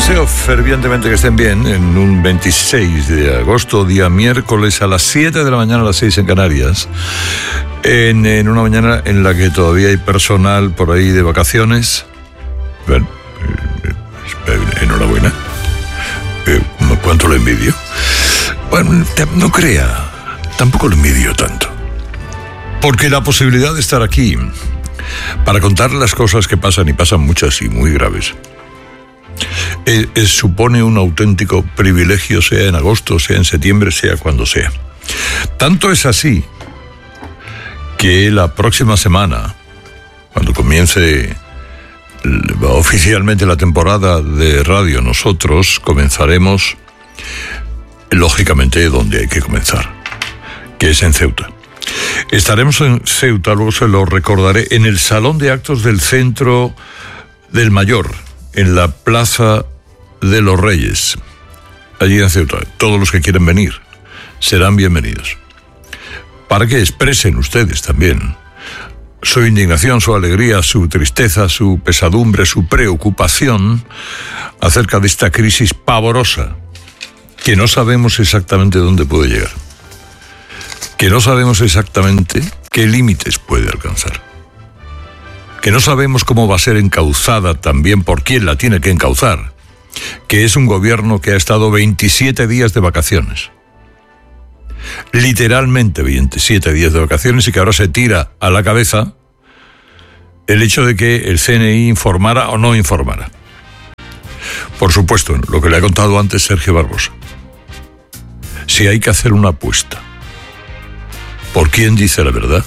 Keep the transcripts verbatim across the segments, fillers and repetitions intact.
Deseo fervientemente que estén bien en un veintiséis de agosto, día miércoles, a las siete de la mañana, a las seis en Canarias, en, en una mañana en la que todavía hay personal por ahí de vacaciones. Bueno, eh, eh, enhorabuena. Eh, ¿Cuánto lo envidio? Bueno, no crea, tampoco lo envidio tanto. Porque la posibilidad de estar aquí para contar las cosas que pasan, y pasan muchas y muy graves, Eh, eh, supone un auténtico privilegio, sea en agosto, sea en septiembre, sea cuando sea. Tanto es así que la próxima semana, cuando comience oficialmente la temporada de radio, nosotros comenzaremos, lógicamente, donde hay que comenzar, que es en Ceuta. Estaremos en Ceuta, luego se lo recordaré, en el Salón de Actos del Centro del Mayor, en la Plaza de los Reyes, allí en Ceuta. Todos los que quieren venir serán bienvenidos, para que expresen ustedes también su indignación, su alegría, su tristeza, su pesadumbre, su preocupación acerca de esta crisis pavorosa, que no sabemos exactamente dónde puede llegar, que no sabemos exactamente qué límites puede alcanzar, que no sabemos cómo va a ser encauzada, también por quién la tiene que encauzar, que es un gobierno que ha estado veintisiete días de vacaciones, literalmente veintisiete días de vacaciones, y que ahora se tira a la cabeza el hecho de que el C N I informara o no informara. Por supuesto, lo que le ha contado antes Sergio Barbosa. Si hay que hacer una apuesta, ¿por quién dice la verdad?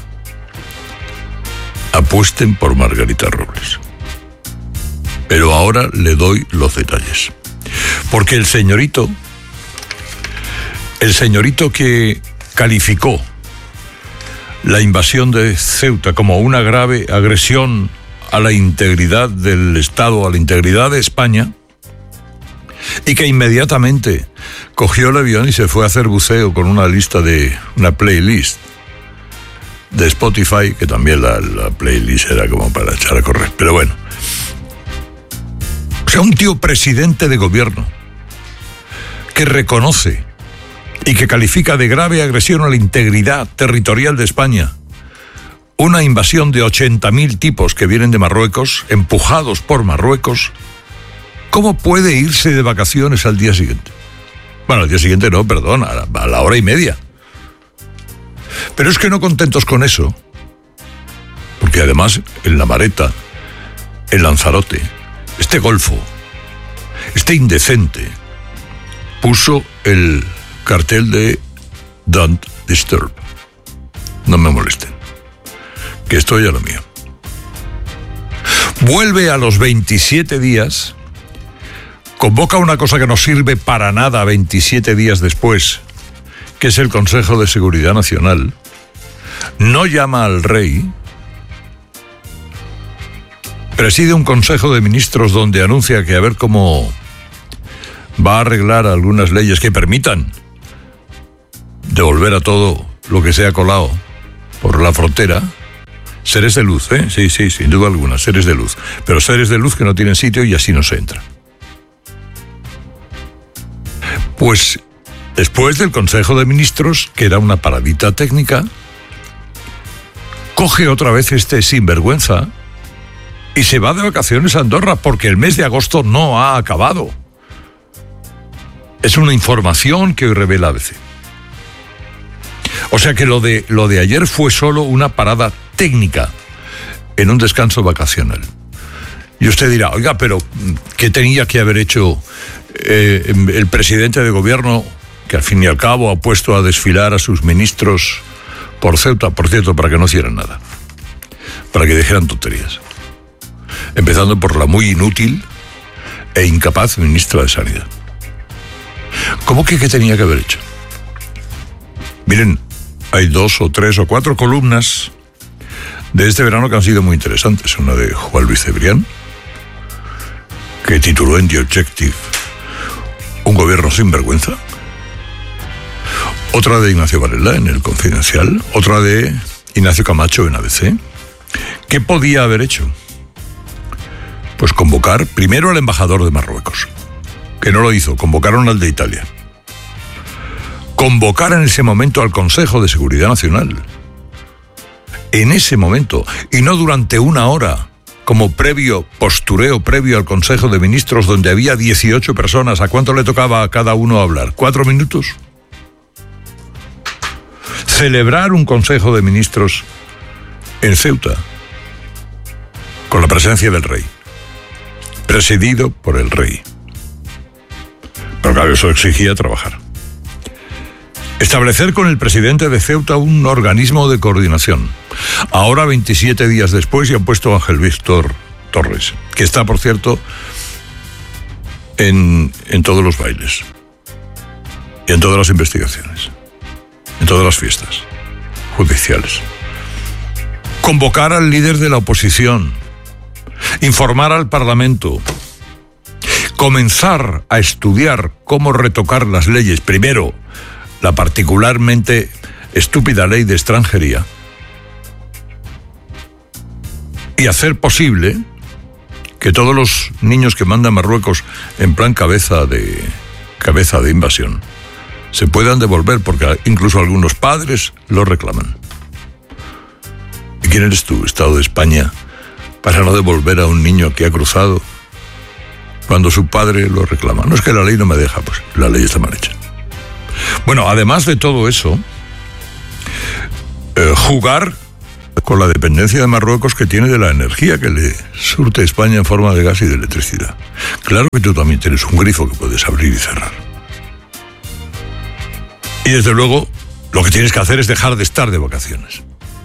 Apuesten por Margarita Robles. Pero ahora le doy los detalles. Porque el señorito, el señorito que calificó la invasión de Ceuta como una grave agresión a la integridad del Estado, a la integridad de España, y que inmediatamente cogió el avión y se fue a hacer buceo con una lista de, una playlist de Spotify, que también la, la playlist era como para echar a correr, pero bueno. O sea, un tío presidente de gobierno que reconoce y que califica de grave agresión a la integridad territorial de España una invasión de ochenta mil tipos que vienen de Marruecos, empujados por Marruecos. ¿Cómo puede irse de vacaciones al día siguiente? Bueno, al día siguiente no, perdón, a la, a la hora y media. Pero es que no contentos con eso, porque además en la Mareta, en Lanzarote, este golfo, este indecente, puso el cartel de Don't Disturb. No me molesten, que estoy a lo mío. Vuelve a los veintisiete días, convoca una cosa que no sirve para nada veintisiete días después, que es el Consejo de Seguridad Nacional, no llama al rey, preside un Consejo de Ministros donde anuncia que a ver cómo va a arreglar algunas leyes que permitan devolver a todo lo que se ha colado por la frontera. Seres de luz, ¿eh? Sí, sí, sin duda alguna, seres de luz. Pero seres de luz que no tienen sitio y así no se entra. Pues después del Consejo de Ministros, que era una paradita técnica, coge otra vez este sinvergüenza y se va de vacaciones a Andorra, porque el mes de agosto no ha acabado. Es una información que hoy revela A B C. O sea que lo de, lo de ayer fue solo una parada técnica en un descanso vacacional. Y usted dirá, oiga, pero ¿qué tenía que haber hecho eh, el presidente de gobierno, que al fin y al cabo ha puesto a desfilar a sus ministros por Ceuta, por cierto, para que no hicieran nada, para que dijeran tonterías? Empezando por la muy inútil e incapaz ministra de Sanidad. ¿Cómo que qué tenía que haber hecho? Miren, hay dos o tres o cuatro columnas de este verano que han sido muy interesantes. Una de Juan Luis Cebrián, que tituló en The Objective "Un gobierno sin vergüenza". Otra de Ignacio Varela en El Confidencial. Otra de Ignacio Camacho en A B C. ¿Qué podía haber hecho? Pues convocar primero al embajador de Marruecos, que no lo hizo, convocaron al de Italia. Convocar en ese momento al Consejo de Seguridad Nacional. En ese momento, y no durante una hora, como previo postureo previo al Consejo de Ministros, donde había dieciocho personas. ¿A cuánto le tocaba a cada uno hablar? ¿Cuatro minutos? Celebrar un Consejo de Ministros en Ceuta, con la presencia del rey, presidido por el rey. Pero claro, eso exigía trabajar. Establecer con el presidente de Ceuta un organismo de coordinación. Ahora, veintisiete días después, ya han puesto a Ángel Víctor Torres, que está, por cierto, en, en todos los bailes, y en todas las investigaciones, en todas las fiestas judiciales. Convocar al líder de la oposición, informar al Parlamento, comenzar a estudiar cómo retocar las leyes. Primero, la particularmente estúpida ley de extranjería, y hacer posible que todos los niños que manda Marruecos en plan cabeza de cabeza de invasión se puedan devolver, porque incluso algunos padres lo reclaman. ¿Y quién eres tú, Estado de España, para no devolver a un niño que ha cruzado cuando su padre lo reclama? No es que la ley no me deja, pues la ley está mal hecha. Bueno, además de todo eso, eh, jugar con la dependencia de Marruecos que tiene de la energía que le surte España en forma de gas y de electricidad. Claro que tú también tienes un grifo que puedes abrir y cerrar. Y desde luego, lo que tienes que hacer es dejar de estar de vacaciones.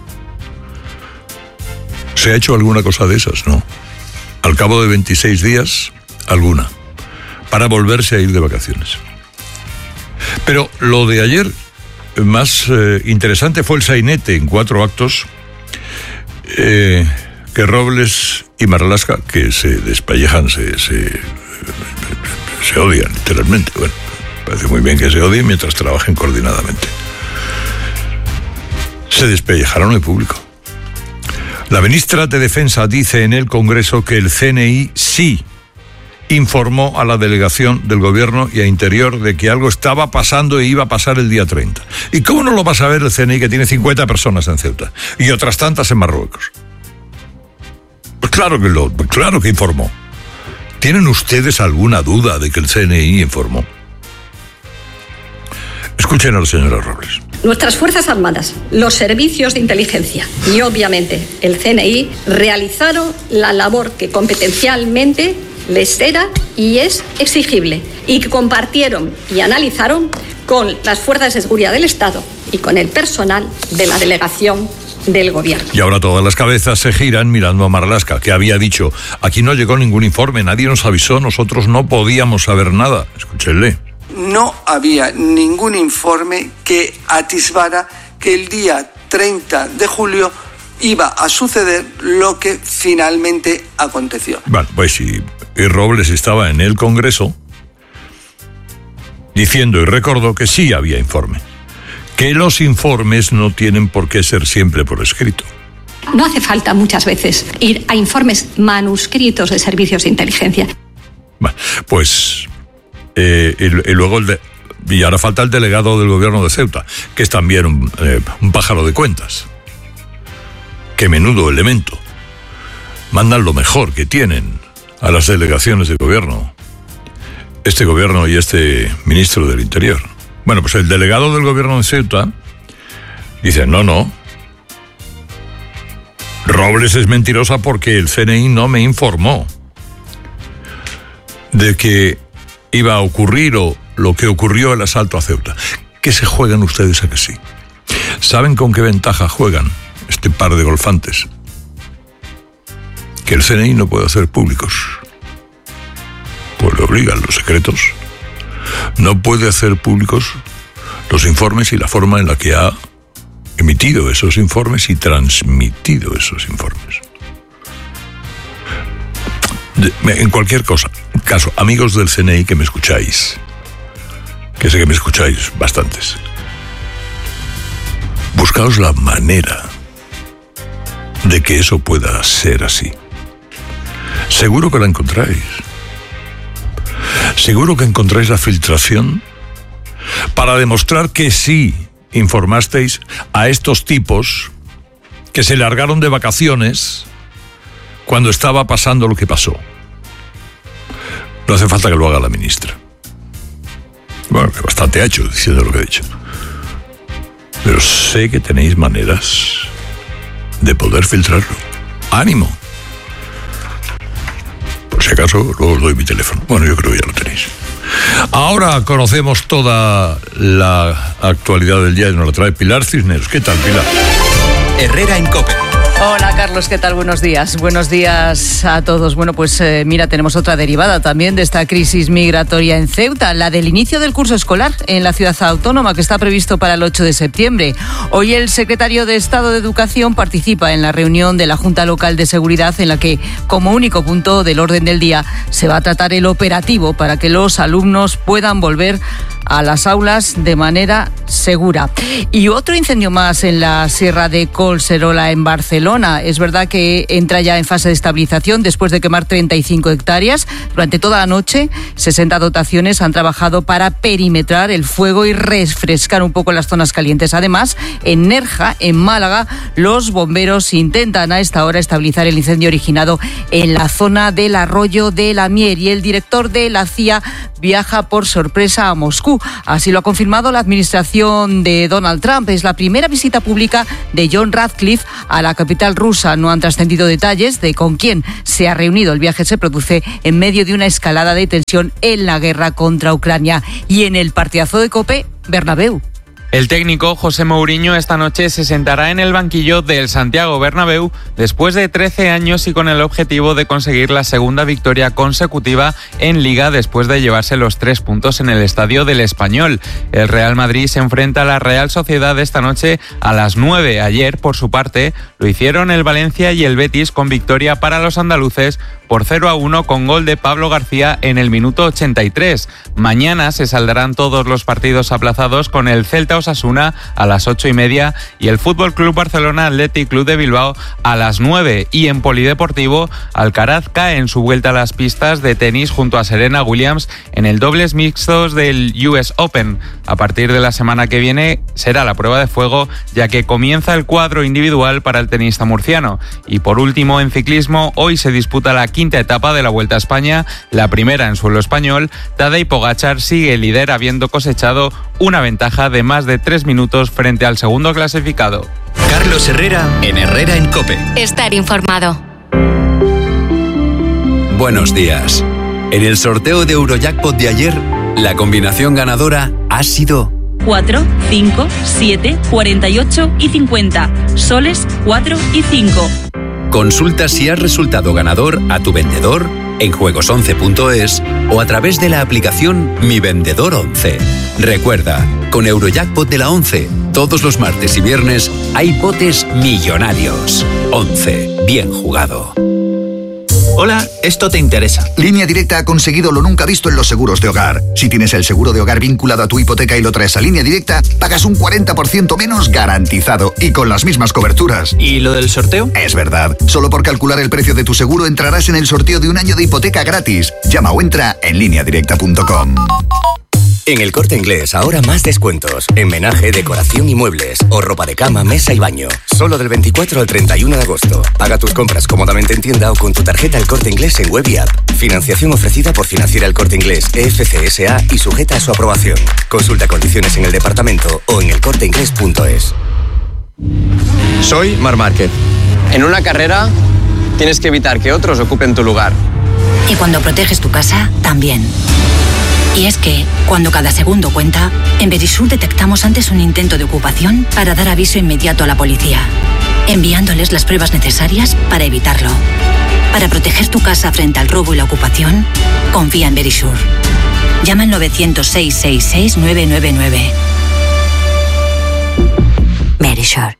¿Se ha hecho alguna cosa de esas? No. Al cabo de veintiséis días, alguna, para volverse a ir de vacaciones. Pero lo de ayer más eh, interesante fue el sainete en cuatro actos eh, que Robles y Marlaska, que se despellejan, se, se, se odian literalmente. Bueno, parece muy bien que se odien mientras trabajen coordinadamente. Se despellejaron en público. La ministra de Defensa dice en el Congreso que el C N I sí informó a la delegación del Gobierno y a Interior de que algo estaba pasando e iba a pasar el día treinta. ¿Y cómo no lo va a saber el C N I, que tiene cincuenta personas en Ceuta y otras tantas en Marruecos? Pues claro que lo, claro que informó. ¿Tienen ustedes alguna duda de que el C N I informó? Escuchen a la señora Robles. Nuestras Fuerzas Armadas, los servicios de inteligencia y obviamente el C N I realizaron la labor que competencialmente les era y es exigible, y que compartieron y analizaron con las fuerzas de seguridad del Estado y con el personal de la delegación del Gobierno. Y ahora todas las cabezas se giran mirando a Marlaska, que había dicho: aquí no llegó ningún informe, nadie nos avisó, nosotros no podíamos saber nada. Escúchenle. No había ningún informe que atisbara que el día treinta de julio iba a suceder lo que finalmente aconteció. Bueno, pues si y Robles estaba en el Congreso diciendo y recordó que sí había informe, que los informes no tienen por qué ser siempre por escrito. No hace falta muchas veces ir a informes manuscritos de servicios de inteligencia. Bueno, pues eh, y, y luego el de, y ahora falta el delegado del Gobierno de Ceuta, que es también un, eh, un pájaro de cuentas. Qué menudo elemento. Mandan lo mejor que tienen a las delegaciones de gobierno, este gobierno y este ministro del Interior. Bueno, pues el delegado del Gobierno de Ceuta dice: no, no, Robles es mentirosa porque el C N I no me informó de que iba a ocurrir o lo que ocurrió el asalto a Ceuta. ¿Qué se juegan ustedes a que sí? ¿Saben con qué ventaja juegan este par de golfantes? Que el C N I no puede hacer públicos, pues le obligan los secretos. No puede hacer públicos los informes y la forma en la que ha emitido esos informes y transmitido esos informes. De, en cualquier cosa, caso, amigos del C N I que me escucháis, que sé que me escucháis bastantes, buscaos la manera de que eso pueda ser así. Seguro que la encontráis. ¿Seguro que encontráis la filtración? Para demostrar que sí informasteis a estos tipos que se largaron de vacaciones cuando estaba pasando lo que pasó. No hace falta que lo haga la ministra. Bueno, que bastante ha hecho diciendo lo que ha dicho. Pero sé que tenéis maneras de poder filtrarlo. ¡Ánimo! Por si acaso, luego os doy mi teléfono. Bueno, yo creo que ya lo tenéis. Ahora conocemos toda la actualidad del día y nos la trae Pilar Cisneros. ¿Qué tal, Pilar? Herrera en COPE. Hola Carlos, ¿qué tal? Buenos días. Buenos días a todos. Bueno, pues eh, mira, tenemos otra derivada también de esta crisis migratoria en Ceuta, la del inicio del curso escolar en la ciudad autónoma, que está previsto para el ocho de septiembre. Hoy el secretario de Estado de Educación participa en la reunión de la Junta Local de Seguridad, en la que, como único punto del orden del día, se va a tratar el operativo para que los alumnos puedan volver a las aulas de manera segura. Y otro incendio más en la Sierra de Collserola, en Barcelona. Es verdad que entra ya en fase de estabilización después de quemar treinta y cinco hectáreas. Durante toda la noche, sesenta dotaciones han trabajado para perimetrar el fuego y refrescar un poco las zonas calientes. Además, en Nerja, en Málaga, los bomberos intentan a esta hora estabilizar el incendio originado en la zona del Arroyo de la Mier. Y el director de la C I A viaja por sorpresa a Moscú. Así lo ha confirmado la administración de Donald Trump. Es la primera visita pública de John Ratcliffe a la capital rusa. No han trascendido detalles de con quién se ha reunido. El viaje se produce en medio de una escalada de tensión en la guerra contra Ucrania. Y en el partidazo de COPE, Bernabéu. El técnico José Mourinho esta noche se sentará en el banquillo del Santiago Bernabéu después de trece años y con el objetivo de conseguir la segunda victoria consecutiva en Liga después de llevarse los tres puntos en el Estadio del Español. El Real Madrid se enfrenta a la Real Sociedad esta noche a las nueve. Ayer, por su parte, lo hicieron el Valencia y el Betis con victoria para los andaluces por cero a uno con gol de Pablo García en el minuto ochenta y tres. Mañana se saldrán todos los partidos aplazados con el Celta Osasuna a las ocho y media y el Fútbol Club Barcelona Athletic Club de Bilbao a las nueve. Y en polideportivo, Alcaraz cae en su vuelta a las pistas de tenis junto a Serena Williams en el dobles mixtos del U S Open. A partir de la semana que viene será la prueba de fuego, ya que comienza el cuadro individual para el tenista murciano. Y por último, en ciclismo, hoy se disputa la quinta etapa de la Vuelta a España, la primera en suelo español. Tadej Pogačar sigue líder habiendo cosechado una ventaja de más de tres minutos frente al segundo clasificado. Carlos Herrera en Herrera en COPE. Estar informado. Buenos días. En el sorteo de Eurojackpot de ayer, la combinación ganadora ha sido cuatro, cinco, siete, cuarenta y ocho y cincuenta. Soles cuatro y cinco. Consulta si has resultado ganador a tu vendedor en juegos once punto es o a través de la aplicación Mi Vendedor once. Recuerda, con Eurojackpot de la once, todos los martes y viernes hay botes millonarios. once. Bien jugado. Hola, esto te interesa. Línea Directa ha conseguido lo nunca visto en los seguros de hogar. Si tienes el seguro de hogar vinculado a tu hipoteca y lo traes a Línea Directa, pagas un cuarenta por ciento menos garantizado y con las mismas coberturas. ¿Y lo del sorteo? Es verdad. Solo por calcular el precio de tu seguro entrarás en el sorteo de un año de hipoteca gratis. Llama o entra en línea directa punto com. En El Corte Inglés ahora más descuentos. En menaje, decoración y muebles. O ropa de cama, mesa y baño. Solo del veinticuatro al treinta y uno de agosto. Paga tus compras cómodamente en tienda o con tu tarjeta El Corte Inglés en web y app. Financiación ofrecida por Financiera El Corte Inglés E F C S A y sujeta a su aprobación. Consulta condiciones en el departamento o en el corte inglés punto es. Soy Marc Márquez. En una carrera tienes que evitar que otros ocupen tu lugar. Y cuando proteges tu casa, también. Y es que, cuando cada segundo cuenta, en Verisur detectamos antes un intento de ocupación para dar aviso inmediato a la policía, enviándoles las pruebas necesarias para evitarlo. Para proteger tu casa frente al robo y la ocupación, confía en Verisur. Llama al novecientos seis sesenta y seis nueve nueve nueve. Verisur.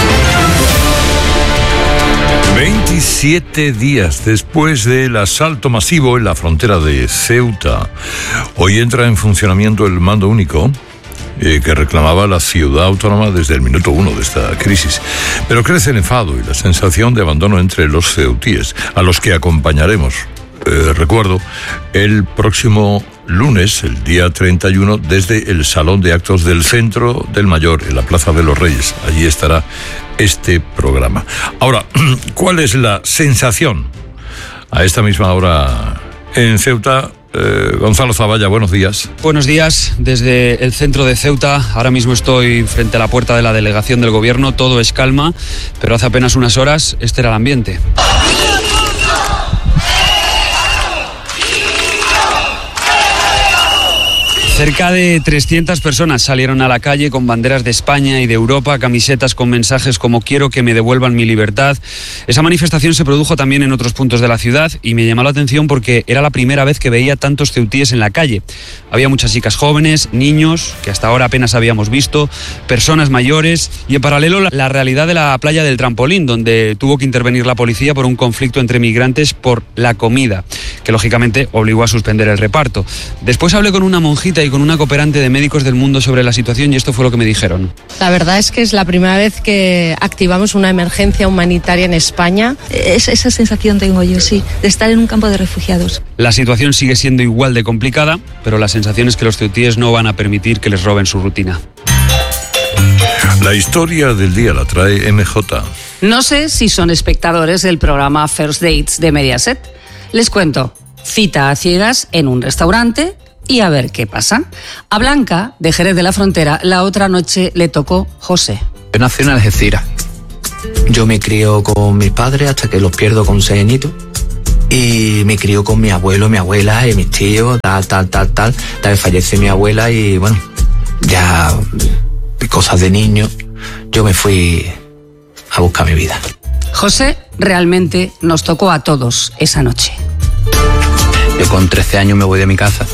veintisiete días después del asalto masivo en la frontera de Ceuta, hoy entra en funcionamiento el mando único eh, que reclamaba la ciudad autónoma desde el minuto uno de esta crisis. Pero crece el enfado y la sensación de abandono entre los ceutíes, a los que acompañaremos, eh, recuerdo, el próximo lunes, el día treinta y uno, desde el Salón de Actos del Centro del Mayor, en la Plaza de los Reyes. Allí estará este programa. Ahora, ¿cuál es la sensación a esta misma hora en Ceuta? Eh, Gonzalo Zavalla, buenos días. Buenos días, desde el centro de Ceuta. Ahora mismo estoy frente a la puerta de la delegación del gobierno. Todo es calma, pero hace apenas unas horas este era el ambiente. Cerca de trescientas personas salieron a la calle con banderas de España y de Europa, camisetas con mensajes como "quiero que me devuelvan mi libertad". Esa manifestación se produjo también en otros puntos de la ciudad y me llamó la atención porque era la primera vez que veía tantos ceutíes en la calle. Había muchas chicas jóvenes, niños, que hasta ahora apenas habíamos visto, personas mayores y en paralelo la, la realidad de la playa del Trampolín, donde tuvo que intervenir la policía por un conflicto entre migrantes por la comida, que lógicamente obligó a suspender el reparto. Después hablé con una monjita y con una cooperante de Médicos del Mundo sobre la situación y esto fue lo que me dijeron. La verdad es que es la primera vez que activamos una emergencia humanitaria en España. Es, esa sensación tengo yo, sí, de estar en un campo de refugiados. La situación sigue siendo igual de complicada, pero la sensación es que los ceutíes no van a permitir que les roben su rutina. La historia del día la trae M J. No sé si son espectadores del programa First Dates de Mediaset. Les cuento, cita a ciegas en un restaurante y a ver qué pasa. A Blanca, de Jerez de la Frontera, la otra noche le tocó José. Yo nací en Algeciras. Yo me crío con mis padres hasta que los pierdo con seis añitos. Y me crío con mi abuelo, mi abuela y mis tíos, tal, tal, tal, tal. Tal vez fallece mi abuela y bueno, ya cosas de niño. Yo me fui a buscar mi vida. José realmente nos tocó a todos esa noche. Yo con trece años me voy de mi casa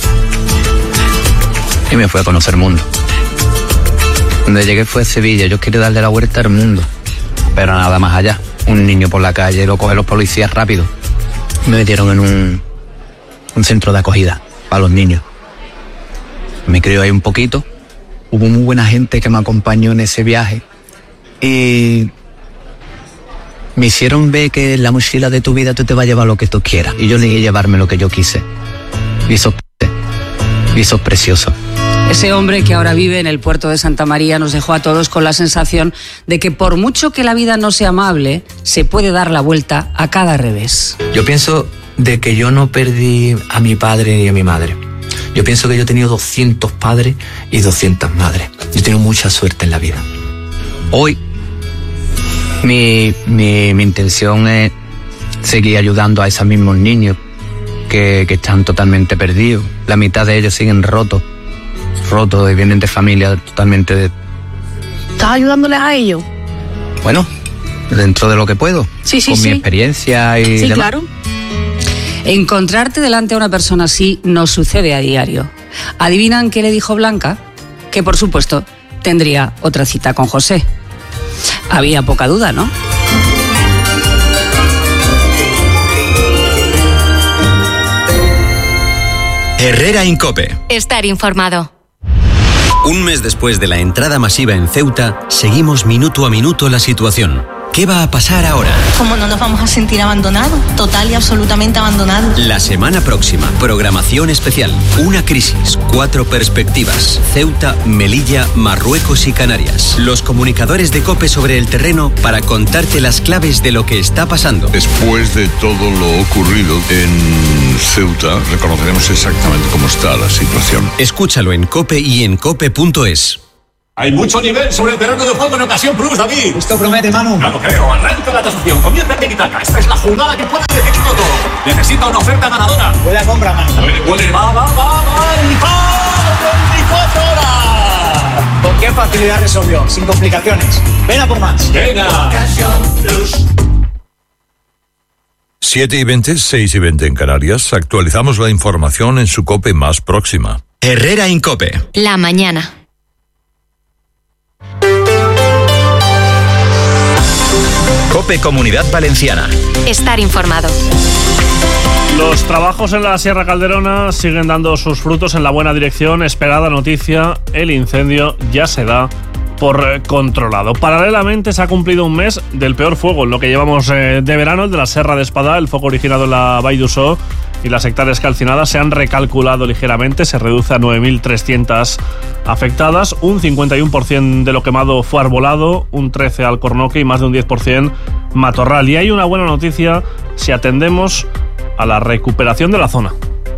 y me fui a conocer el mundo. Donde llegué fue a Sevilla. Yo quería darle la vuelta al mundo, pero nada más allá. Un niño por la calle lo cogen los policías rápido. Me metieron en un, un centro de acogida para los niños. Me crió ahí un poquito. Hubo muy buena gente que me acompañó en ese viaje y me hicieron ver que en la mochila de tu vida tú te vas a llevar lo que tú quieras. Y yo llegué a llevarme lo que yo quise. Y eso, y eso es precioso. Ese hombre que ahora vive en el puerto de Santa María nos dejó a todos con la sensación de que por mucho que la vida no sea amable, se puede dar la vuelta a cada revés. Yo pienso de que yo no perdí a mi padre ni a mi madre. Yo pienso que yo he tenido doscientos padres y doscientas madres. Yo he tenido mucha suerte en la vida. Hoy mi, mi, mi intención es seguir ayudando a esos mismos niños que, que están totalmente perdidos. La mitad de ellos siguen rotos. rotos y vienen de familias totalmente de... ¿Estás ayudándoles a ellos? Bueno, dentro de lo que puedo. Sí, sí, con sí. mi experiencia y Sí, demás. claro. Encontrarte delante a una persona así no sucede a diario. ¿Adivinan qué le dijo Blanca? Que por supuesto tendría otra cita con José. Había poca duda, ¿no? Herrera Incope. Estar informado. Un mes después de la entrada masiva en Ceuta, seguimos minuto a minuto la situación. ¿Qué va a pasar ahora? ¿Cómo no nos vamos a sentir abandonados? Total y absolutamente abandonados. La semana próxima, programación especial. Una crisis, cuatro perspectivas. Ceuta, Melilla, Marruecos y Canarias. Los comunicadores de COPE sobre el terreno para contarte las claves de lo que está pasando. Después de todo lo ocurrido en Ceuta, reconoceremos exactamente cómo está la situación. Escúchalo en COPE y en cope punto es. Hay mucho nivel sobre el terreno de juego en Ocasión Plus, David. Esto promete, Manu. No lo creo. Arranca la tasación. Comienza en Tiki-Taka. Esta es la jugada que puede definirlo todo. Necesita una oferta ganadora. Buena compra, Manu. Puede, puede. Va, va, va, va. ¡El veinticuatro horas! ¿Con qué facilidad resolvió? Sin complicaciones. Ven a por más. Venga. Ocasión Plus. siete y veinte, seis y veinte en Canarias. Actualizamos la información en su COPE más próxima. Herrera Incope. La mañana. COPE Comunidad Valenciana. Estar informado. Los trabajos en la Sierra Calderona siguen dando sus frutos en la buena dirección. Esperada noticia, el incendio ya se da por controlado. Paralelamente se ha cumplido un mes del peor fuego en lo que llevamos eh, de verano, el de la Serra de Espadà, el foco originado en la Vall d'Uixó, y las hectáreas calcinadas se han recalculado ligeramente, se reduce a nueve mil trescientas afectadas, un cincuenta y uno por ciento de lo quemado fue arbolado, un trece por ciento alcornoque y más de un diez por ciento matorral. Y hay una buena noticia si atendemos a la recuperación de la zona.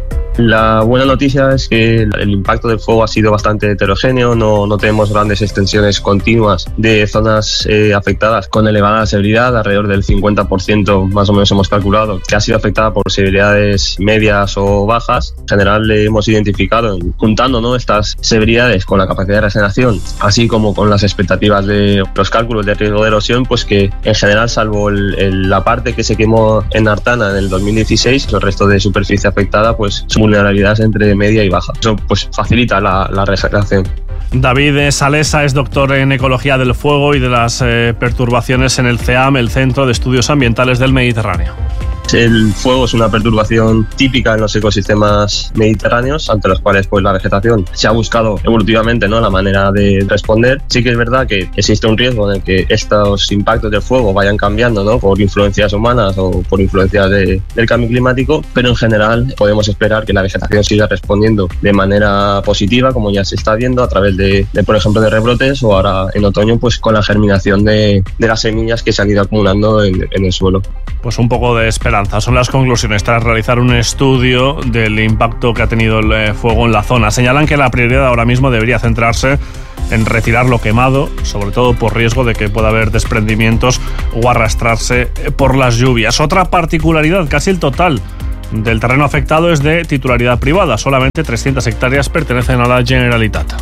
La buena noticia es que el impacto del fuego ha sido bastante heterogéneo, no, no tenemos grandes extensiones continuas de zonas eh, afectadas con elevada severidad, alrededor del cincuenta por ciento más o menos hemos calculado que ha sido afectada por severidades medias o bajas. En general le hemos identificado, juntando ¿no? estas severidades con la capacidad de regeneración, así como con las expectativas de los cálculos de riesgo de erosión, pues que en general, salvo el, el, la parte que se quemó en Artana en el dos mil dieciséis, el resto de superficie afectada pues vulnerabilidades entre media y baja. Eso pues facilita la, la regeneración. David Salesa es doctor en Ecología del Fuego y de las eh, perturbaciones en el C E A M, el Centro de Estudios Ambientales del Mediterráneo. El fuego es una perturbación típica en los ecosistemas mediterráneos, ante los cuales pues, la vegetación se ha buscado evolutivamente ¿no? la manera de responder. Sí que es verdad que existe un riesgo en el que estos impactos del fuego vayan cambiando ¿no? por influencias humanas o por influencias de, del cambio climático, pero en general podemos esperar que la vegetación siga respondiendo de manera positiva, como ya se está viendo a través de, de por ejemplo, de rebrotes, o ahora en otoño pues con la germinación de, de las semillas que se han ido acumulando en, en el suelo. Pues un poco de esperanza. Son las conclusiones tras realizar un estudio del impacto que ha tenido el fuego en la zona. Señalan que la prioridad ahora mismo debería centrarse en retirar lo quemado, sobre todo por riesgo de que pueda haber desprendimientos o arrastrarse por las lluvias. Otra particularidad, casi el total del terreno afectado es de titularidad privada. Solamente trescientas hectáreas pertenecen a la Generalitat.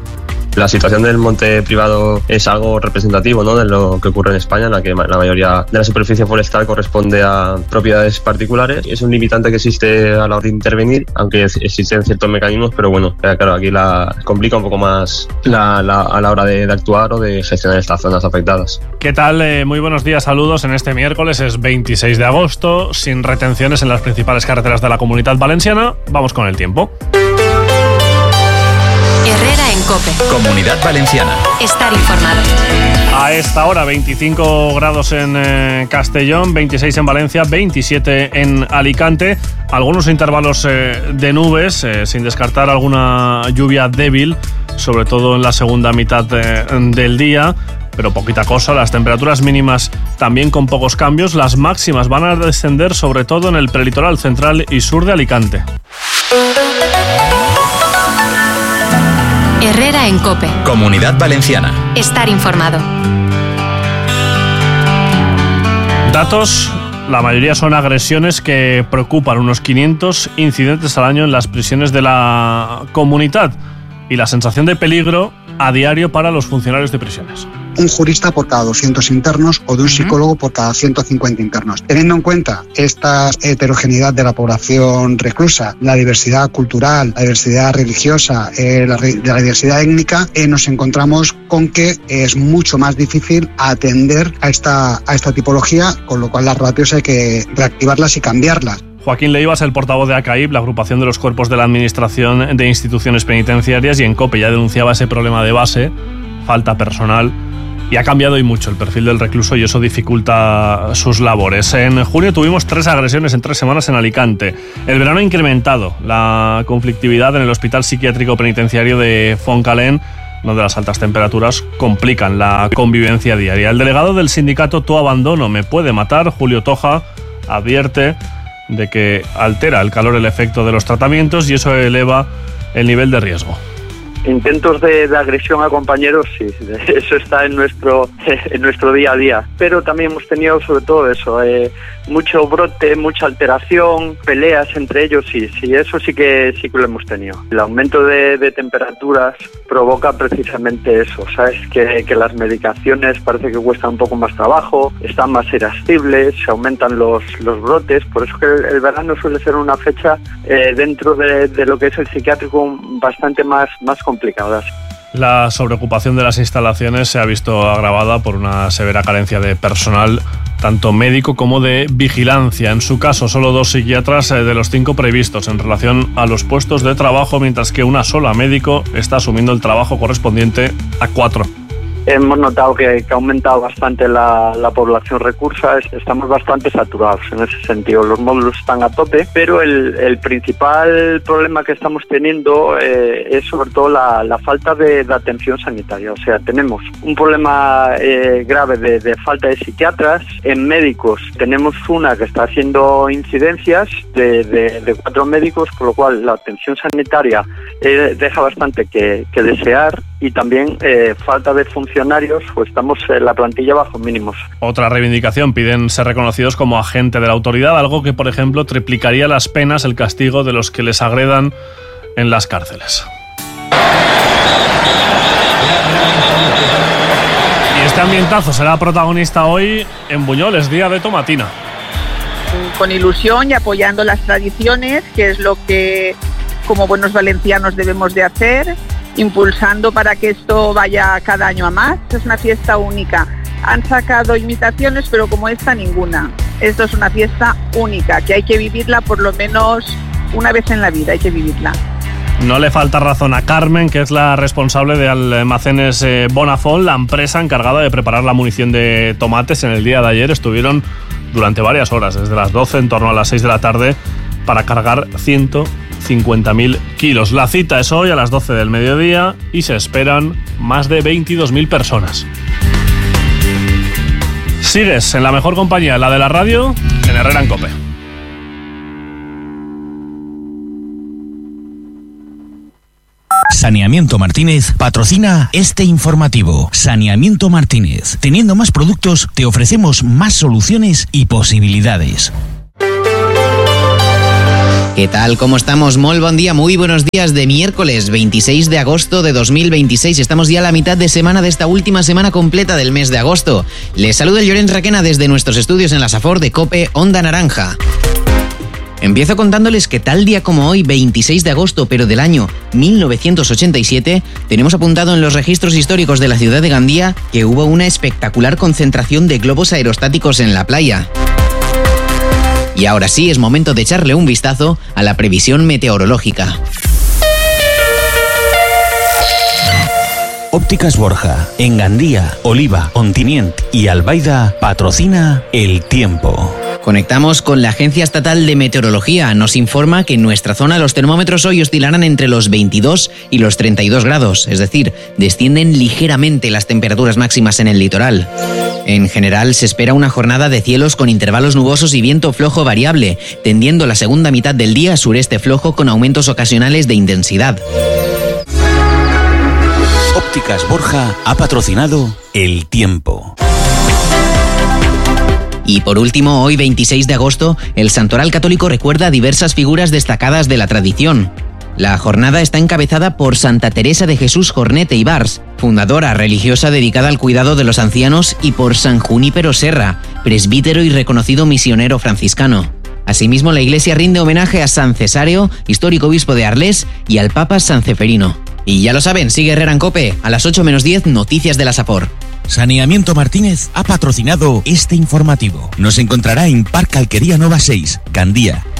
La situación del monte privado es algo representativo ¿no? de lo que ocurre en España, en la que la mayoría de la superficie forestal corresponde a propiedades particulares. Es un limitante que existe a la hora de intervenir, aunque existen ciertos mecanismos, pero bueno, claro, aquí la complica un poco más la, la, a la hora de, de actuar o de gestionar estas zonas afectadas. ¿Qué tal? Eh, muy buenos días, saludos. En este miércoles es veintiséis de agosto, sin retenciones en las principales carreteras de la Comunidad Valenciana. Vamos con el tiempo. Herrera en COPE. Comunidad Valenciana. Estar informado. A esta hora, veinticinco grados en eh, Castellón, veintiséis en Valencia, veintisiete en Alicante. Algunos intervalos eh, de nubes, eh, sin descartar alguna lluvia débil, sobre todo en la segunda mitad eh, del día. Pero poquita cosa, las temperaturas mínimas también con pocos cambios. Las máximas van a descender sobre todo en el prelitoral central y sur de Alicante. Herrera en COPE. Comunidad Valenciana. Estar informado. Datos, la mayoría son agresiones que preocupan. Unos quinientos incidentes al año en las prisiones de la comunidad. Y la sensación de peligro a diario para los funcionarios de prisiones. Un jurista por cada doscientos internos o de un psicólogo por cada ciento cincuenta internos. Teniendo en cuenta esta heterogeneidad de la población reclusa, la diversidad cultural, la diversidad religiosa, eh, la, la diversidad étnica, eh, nos encontramos con que es mucho más difícil atender a esta, a esta tipología, con lo cual las ratios hay que reactivarlas y cambiarlas. Joaquín Leiva es el portavoz de ACAIP, la agrupación de los cuerpos de la Administración de Instituciones Penitenciarias, y en COPE ya denunciaba ese problema de base, falta personal, y ha cambiado y mucho el perfil del recluso y eso dificulta sus labores. En junio tuvimos tres agresiones en tres semanas en Alicante. El verano ha incrementado la conflictividad en el Hospital Psiquiátrico Penitenciario de Foncalén, donde las altas temperaturas complican la convivencia diaria. El delegado del sindicato Tu Abandono Me Puede Matar, Julio Toja, advierte de que altera el calor el efecto de los tratamientos y eso eleva el nivel de riesgo. Intentos de, de agresión a compañeros, sí, eso está en nuestro en nuestro día a día. Pero también hemos tenido sobre todo eso, eh, mucho brote, mucha alteración, peleas entre ellos, sí, sí, eso sí que sí que lo hemos tenido. El aumento de, de temperaturas provoca precisamente eso, ¿sabes? Que, que las medicaciones parece que cuestan un poco más trabajo, están más irascibles, se aumentan los, los brotes, por eso que el, el verano suele ser una fecha eh, dentro de, de lo que es el psiquiátrico bastante más, más complicadas. La sobreocupación de las instalaciones se ha visto agravada por una severa carencia de personal, tanto médico como de vigilancia. En su caso, solo dos psiquiatras de los cinco previstos en relación a los puestos de trabajo, mientras que una sola médico está asumiendo el trabajo correspondiente a cuatro. hemos notado que, que ha aumentado bastante la, la población recursa, estamos bastante saturados en ese sentido, los módulos están a tope, pero el, el principal problema que estamos teniendo eh, es sobre todo la, la falta de, de atención sanitaria. O sea, tenemos un problema eh, grave de, de falta de psiquiatras. En médicos tenemos una que está haciendo incidencias de, de, de cuatro médicos, con lo cual la atención sanitaria eh, deja bastante que, que desear, y también eh, falta de funcionarios, pues estamos en la plantilla bajo mínimos. Otra reivindicación, piden ser reconocidos como agente de la autoridad, algo que, por ejemplo, triplicaría las penas, el castigo de los que les agredan en las cárceles. Y este ambientazo será protagonista hoy en Buñol, día de tomatina. Con ilusión y apoyando las tradiciones, que es lo que como buenos valencianos debemos de hacer, impulsando para que esto vaya cada año a más. Es una fiesta única. Han sacado imitaciones, pero como esta ninguna. Esto es una fiesta única, que hay que vivirla por lo menos una vez en la vida, hay que vivirla. No le falta razón a Carmen, que es la responsable de Almacenes Bonafont, la empresa encargada de preparar la munición de tomates. En el día de ayer estuvieron durante varias horas, desde las doce en torno a las seis de la tarde, para cargar ciento cincuenta mil kilos. La cita es hoy a las doce del mediodía y se esperan más de veintidós mil personas. Sigues en la mejor compañía, la de la radio, en Herrera en COPE. Saneamiento Martínez patrocina este informativo. Saneamiento Martínez. Teniendo más productos, te ofrecemos más soluciones y posibilidades. ¿Qué tal? ¿Cómo estamos? Muy buen día, muy buenos días de miércoles veintiséis de agosto de dos mil veintiséis. Estamos ya a la mitad de semana de esta última semana completa del mes de agosto. Les saluda el Llorens Raquena desde nuestros estudios en la Safor de COPE Onda Naranja. Empiezo contándoles que tal día como hoy, veintiséis de agosto, pero del año mil novecientos ochenta y siete, tenemos apuntado en los registros históricos de la ciudad de Gandía que hubo una espectacular concentración de globos aerostáticos en la playa. Y ahora sí, es momento de echarle un vistazo a la previsión meteorológica. Ópticas Borja, en Gandía, Oliva, Ontinient y Albaida patrocina el tiempo. Conectamos con la Agencia Estatal de Meteorología. Nos informa que en nuestra zona los termómetros hoy oscilarán entre los veintidós y los treinta y dos grados, es decir, descienden ligeramente las temperaturas máximas en el litoral. En general se espera una jornada de cielos con intervalos nubosos y viento flojo variable, tendiendo la segunda mitad del día a sureste flojo con aumentos ocasionales de intensidad. Ópticas Borja ha patrocinado el tiempo. Y por último, hoy veintiséis de agosto, el Santoral Católico recuerda a diversas figuras destacadas de la tradición. La jornada está encabezada por Santa Teresa de Jesús Jornet y Bars, fundadora religiosa dedicada al cuidado de los ancianos, y por San Junípero Serra, presbítero y reconocido misionero franciscano. Asimismo, la Iglesia rinde homenaje a San Cesáreo, histórico obispo de Arles, y al Papa San Ceferino. Y ya lo saben, sigue Herrera en COPE, a las ocho menos diez, noticias de la Safor. Saneamiento Martínez ha patrocinado este informativo. Nos encontrará en Parque Alquería Nova seis, Gandía,